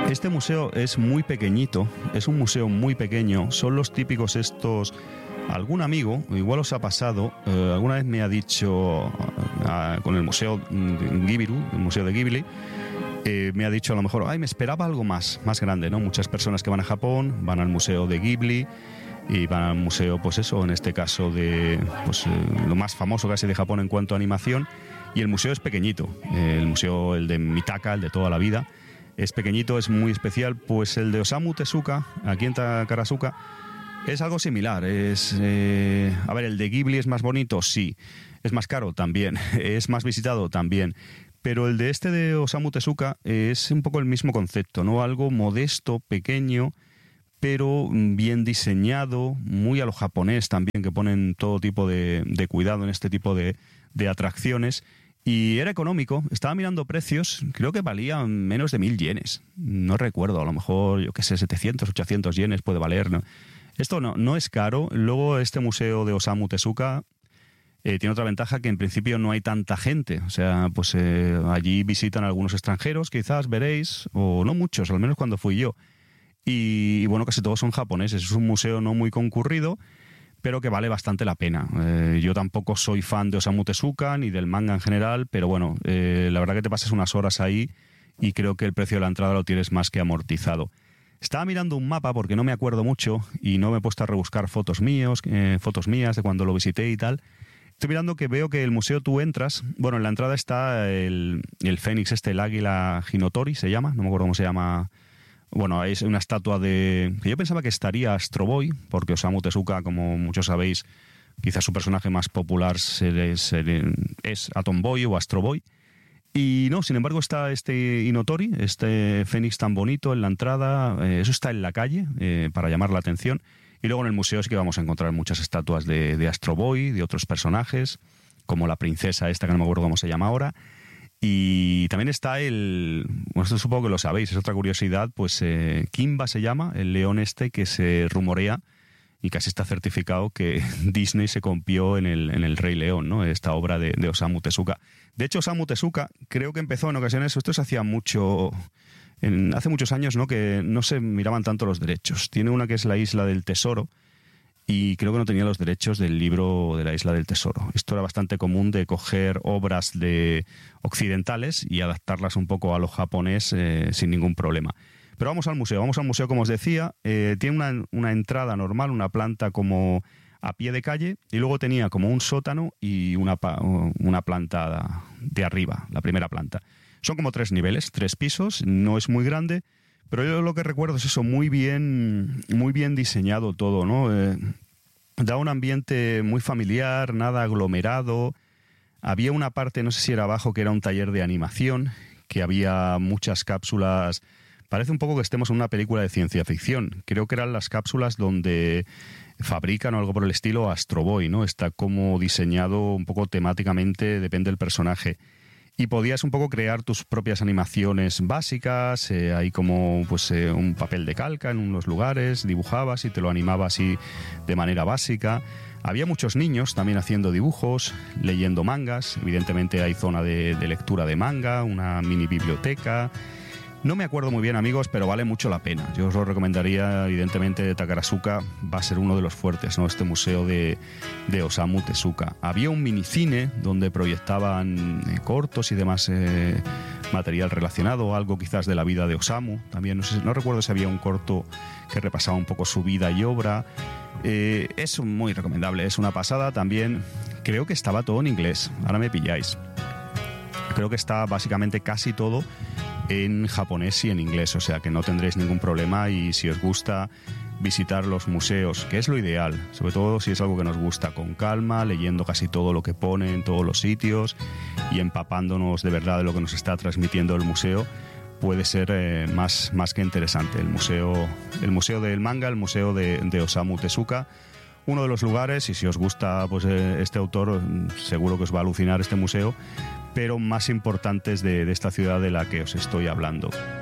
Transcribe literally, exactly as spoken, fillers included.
Este museo es muy pequeñito, es un museo muy pequeño, son los típicos estos... Algún amigo, igual os ha pasado, eh, alguna vez me ha dicho eh, con el museo Gibiru, el museo de Ghibli, eh, me ha dicho a lo mejor, ay, me esperaba algo más, más grande, ¿no? Muchas personas que van a Japón van al museo de Ghibli y van al museo, pues eso, en este caso de pues, eh, lo más famoso casi de Japón en cuanto a animación, y el museo es pequeñito, eh, el museo, el de Mitaka, el de toda la vida, es pequeñito, es muy especial. Pues el de Osamu Tezuka, aquí en Takarazuka, es algo similar. Es eh, a ver, el de Ghibli es más bonito, sí. Es más caro, también. Es más visitado, también. Pero el de este de Osamu Tezuka es un poco el mismo concepto, ¿no? Algo modesto, pequeño, pero bien diseñado, muy a lo japonés también, que ponen todo tipo de, de cuidado en este tipo de, de atracciones. Y era económico, estaba mirando precios, creo que valían menos de mil yenes. No recuerdo, a lo mejor, yo qué sé, setecientos, ochocientos yenes puede valer, ¿no? Esto no, no es caro. Luego este museo de Osamu Tezuka eh, tiene otra ventaja, que en principio no hay tanta gente. O sea, pues eh, allí visitan algunos extranjeros, quizás veréis, o no muchos, al menos cuando fui yo. Y, y bueno, casi todos son japoneses. Es un museo no muy concurrido, pero que vale bastante la pena. Eh, yo tampoco soy fan de Osamu Tezuka ni del manga en general, pero bueno, eh, la verdad que te pasas unas horas ahí y creo que el precio de la entrada lo tienes más que amortizado. Estaba mirando un mapa porque no me acuerdo mucho y no me he puesto a rebuscar fotos míos, eh, fotos mías de cuando lo visité y tal. Estoy mirando que veo que el museo tú entras, bueno, en la entrada está el, el fénix este, el águila Hinotori se llama, no me acuerdo cómo se llama. Bueno, es una estatua de... que yo pensaba que estaría Astro Boy, porque Osamu Tezuka, como muchos sabéis, quizás su personaje más popular es, es Atom Boy o Astro Boy. Y no, sin embargo está este Hinotori, este fénix tan bonito en la entrada, eh, eso está en la calle, eh, para llamar la atención. Y luego en el museo sí que vamos a encontrar muchas estatuas de, de Astro Boy, de otros personajes, como la princesa esta, que no me acuerdo cómo se llama ahora. Y también está el... bueno, esto supongo que lo sabéis, es otra curiosidad, pues eh, Kimba se llama, el león este que se rumorea, y casi está certificado, que Disney se copió en el, en el Rey León, ¿no? Esta obra de, de Osamu Tezuka. De hecho, Osamu Tezuka creo que empezó en ocasiones, esto se hacía mucho, en, hace muchos años, ¿no? Que no se miraban tanto los derechos. Tiene una que es la Isla del Tesoro, y creo que no tenía los derechos del libro de la Isla del Tesoro. Esto era bastante común, de coger obras de occidentales y adaptarlas un poco a lo japonés eh, sin ningún problema. Pero vamos al museo, vamos al museo como os decía, eh, tiene una, una entrada normal, una planta como a pie de calle, y luego tenía como un sótano y una, una planta de arriba, la primera planta. Son como tres niveles, tres pisos, no es muy grande, pero yo lo que recuerdo es eso, muy bien, muy bien diseñado todo, ¿no? Eh, da un ambiente muy familiar, nada aglomerado. Había una parte, no sé si era abajo, que era un taller de animación, que había muchas cápsulas. Parece un poco que estemos en una película de ciencia ficción. Creo que eran las cápsulas donde fabrican o algo por el estilo Astro Boy, ¿no? Está como diseñado un poco temáticamente, depende del personaje. Y podías un poco crear tus propias animaciones básicas, eh, hay como pues eh, un papel de calca en unos lugares, dibujabas y te lo animaba así de manera básica. Había muchos niños también haciendo dibujos, leyendo mangas, evidentemente hay zona de, de lectura de manga, una mini biblioteca. No me acuerdo muy bien, amigos, pero vale mucho la pena. Yo os lo recomendaría, evidentemente, Takarazuka va a ser uno de los fuertes, ¿no? Este museo de, de Osamu Tezuka. Había un minicine donde proyectaban eh, cortos y demás eh, material relacionado, algo quizás de la vida de Osamu. También no sé, no recuerdo si había un corto que repasaba un poco su vida y obra. Eh, es muy recomendable, es una pasada. También creo que estaba todo en inglés, ahora me pilláis. Creo que está básicamente casi todo en japonés y en inglés, o sea que no tendréis ningún problema, y si os gusta visitar los museos, que es lo ideal, sobre todo si es algo que nos gusta, con calma, leyendo casi todo lo que pone en todos los sitios y empapándonos de verdad de lo que nos está transmitiendo el museo, puede ser eh, más, más que interesante. El museo, el museo del manga, el museo de, de Osamu Tezuka, uno de los lugares, y si os gusta pues eh, este autor, seguro que os va a alucinar este museo, pero más importantes de, de esta ciudad de la que os estoy hablando.